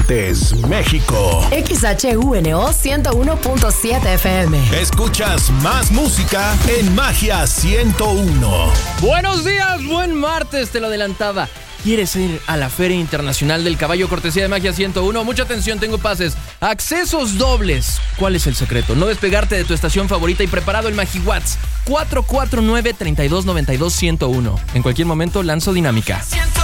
Aguascalientes, México. XHUNO 101.7 FM. Escuchas más música en Magia 101. Buenos días, buen martes, te lo adelantaba. ¿Quieres ir a la Feria Internacional del Caballo, cortesía de Magia 101? Mucha atención, tengo pases. Accesos dobles. ¿Cuál es el secreto? No despegarte de tu estación favorita y preparado el MagiWatts 449-3292-101. En cualquier momento lanzo dinámica.